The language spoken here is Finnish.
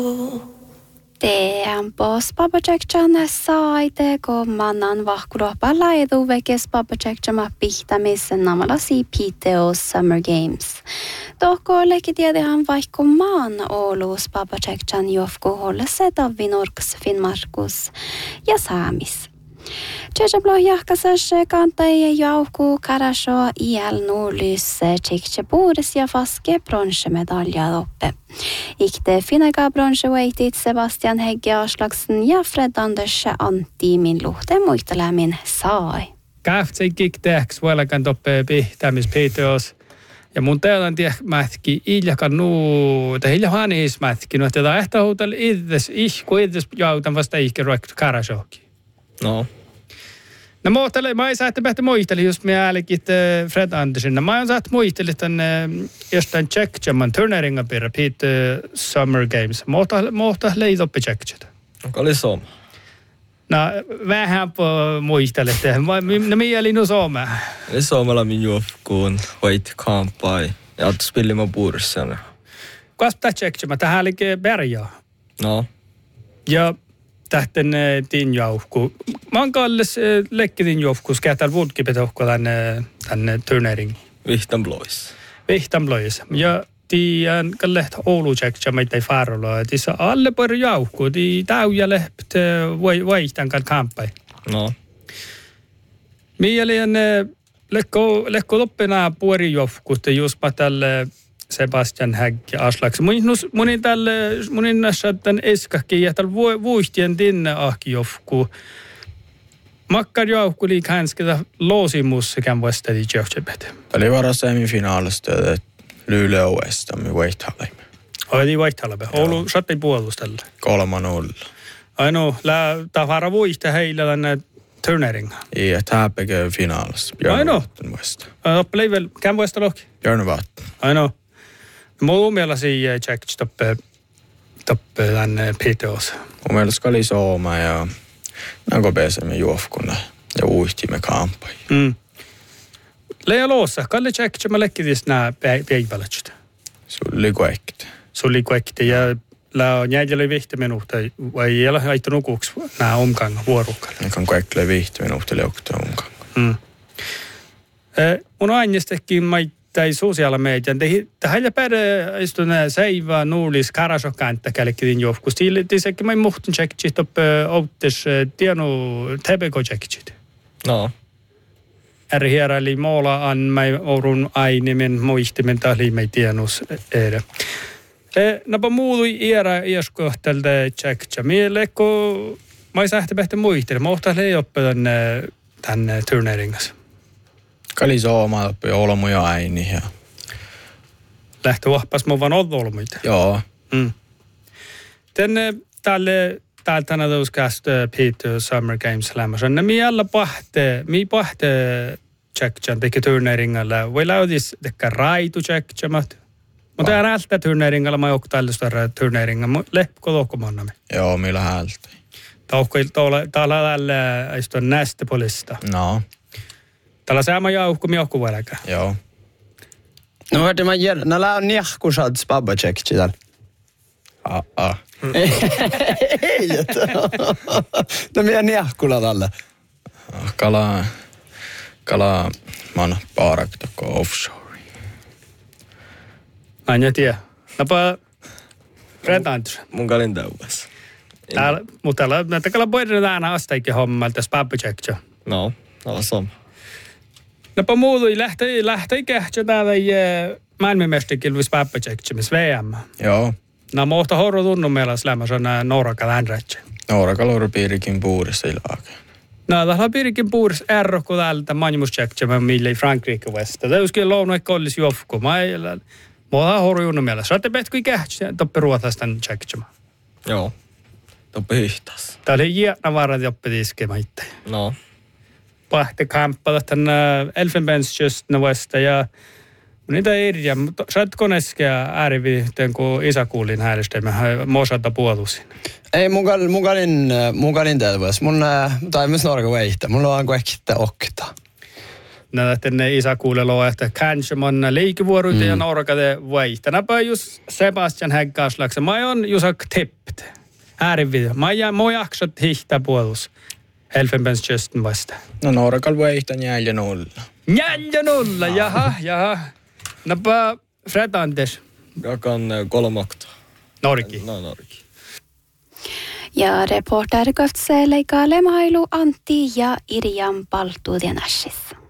Tempo Spabajekchan saite ko manan vahkuropa laidu vekes Spabajekchama pihtämis namalasi Piteos Summer Games. Tohko lekitiedehan vaikka maan Oulu Spabajekchan jofku hollesse Davinorks Finnmarkus ja Saamis. Tjejablo jahkasas kantai jauhku karasho iäl nuulys tjekse puudes ja faske bronsmedalja oppe. Ikte finaga bronsveitit Sebastian Hegge Aslaksen ja Fred Anders Antti min luhte muistelämin sai. Kähtsei kiktehks vuolekan toppe pihtämis Piteos. Ja mun teelan mätki iljakan te hiljahan mätki, no tätä ehtä huutel itses jautan vasta ihke roikku karashoki. No. No mä ei saa päästä muisteli, just me äälikit Fred Andersen. Mä oon saat muisteli tänne jostain Tjekkjaman turneringan pirra Pete Summer Games. Mohta leidoppi Tjekkjata. Onko oli Sooma? No vähän muisteli. No mieli nu Sooma? Eli Soomalla min juofkuun hoit kampai ja oot spillimä puurissana. Kas tää Tjekkjama? Tähän oli Berjaa. No. Ja tähten tin jauhku. Mä oon kallis lekkitin jauhkus kähtäällä vuodkipetohko tänne turnering. Vihtanblois. Ja tiiän kalleht Oulu Tjekkja meitä ei faarolla. Tissa alle pari jauhku. Tii täyjä leht vaihtan kan kampai. No. Mielen lekko loppena puori jauhkusta just mä tälle Sebastian Hegge Aslaksen. Munin näissä tämän eskahki ja tällä vuistien tinne ahki jofku. Makkar jauhku liikaa hänskitä loosimus sekä vastadi johtajat. Tämä oli varaa semifinaalista Luleå Westamin Vaihtalaimme. Oli Vaihtalaimme. Oulu sattei puolustella. 3-0. Ainoa, tämä vara vuiste heillä tänne turneringa. Ja tämä pekee finaalissa. Björnvatten Westa. Oppelei vel, kään Westa lohki? Björnvatten. Ainoa. Mun mielestä Tjekkj toppe tänne Piteos. Mun mielestä oli Sooma ja nanko pääsemme juofkuna ja uihtimme kampai. Leija loossa, kalli Tjekkj, mä lekkitis nää päivälätsyt. Sulli koekti ja on jäljellä 5 minuuttia, vai ei ole haittu nukuksi nää omkanga vuorukkalle. Nekan koekti 5 minuuttia leukta omkanga. Mun aineestakin tai sosiaala median. Tähän ja päivä istun seivä nuulis karasokanta kälkitin jofkus. Tiisekin mä muhtun Tjekkjit oppe outtes tienu tebeko Tjekkjit. No. Eri hierali moola an mä orun ainemen muistimen tahli mä tienus ere. Napa muului iäskohtelta Tjekkja. Mielekko mä sähti pähtä muistele. Mä ohtas ei oppe tänne turneringas. Kali Sooma oppi olmuja äini ja lähtö vahpas mun vaan olmuita. Joo. Tänne täältä näytöskäst Pete Summer Games lämmässä. Mi alla pahte Tjekkjan teki turneringalla. Voi laudis tekkä raitu Tjekkjamat. Mutta äältä turneringalla mä joku tällaista turneringa. Lepko lohkomannamme. Joo, millä häältä. Täällä istua nästepolista. No. Tällä sama jauhku miokku vuodelka. Joo. No hörde man gärna, när lär njahkusad spabba Tjekkji där. Ei, no meidän njahkula tällä. Kala man paaraktakko offshore. Aina tiedä. Napa Fred Andersen. Mun kalin täyvässä. Mutta täällä kala voidaan aina astaikin hommalta spabba Tjekkja. No, täällä Sooma. Napa muutui lähtei kähtsä täällä maailmanmestarikilvis Spabba Tjekkjamis VM. Joo. No mohta horro tunnun meillä lämmässä on Nooraka Ländrätsä. Nooraka piirikin puurissa ilaakin. No täällä piirikin puurissa ero kun täältä Magnus Tjekkja mille Frankrike Westa. Tämä olisikin lounoi kollis jofku. Mohta horro tunnun meillä. Saatte petkui kähtsä toppe ruotsasta Tjekkja. Joo. Toppe hihtas. Tää oli jäänä varat joppe tiskema itse. No. Pahte kamppala tänne Elfenbenskysten Westa ja niitä eriä, mutta saat koneskea ääriviihteen, kun isä kuulin häälistä, mä mosata puolusin. Ei, mun kalin täyväs. Mun taimus norga veihtä. Mulla on kaikki okta. tänne isäkuulelo, että kanske man leikivuoruita ja norkade vaihtanapa just Sebastian Häggaslakse. Mä oon jusak tippt. Äärinvideo. Mä jaksat hihtä puolus. Elfenbenskysten vasta. No norkal vaihtan 4-0. 4-0, jaha. Napa Fred Anders. Jakan 3. Norki. No Norki. Ja reporter Götse leikkaa lemailu Antti ja Irjan Paltuudien ässissä.